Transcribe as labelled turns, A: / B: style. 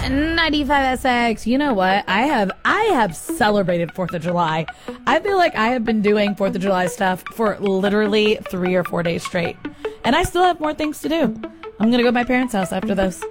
A: 95SX. You know what? I have celebrated 4th of July. I feel like I have been doing 4th of July stuff for literally 3 or 4 days straight. And I still have more things to do. I'm gonna go to my parents' house after this.